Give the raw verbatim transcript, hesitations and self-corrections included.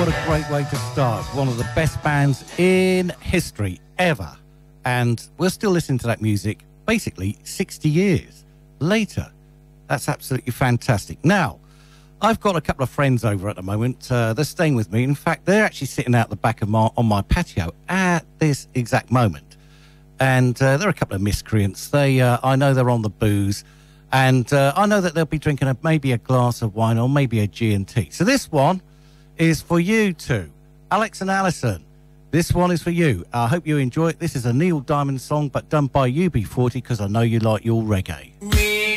what a great way to start. One of the best bands in history ever. And we're still listening to that music basically sixty years later. That's absolutely fantastic. Now, I've got a couple of friends over at the moment. Uh, they're staying with me. In fact, they're actually sitting out the back of my on my patio at this exact moment. And uh, they're a couple of miscreants. They, uh, I know they're on the booze. And uh, I know that they'll be drinking a, maybe a glass of wine or maybe a G and T. So this one is for you two, Alex and Alison. This one is for you. I hope you enjoy it. This is a Neil Diamond song, but done by U B forty because I know you like your reggae.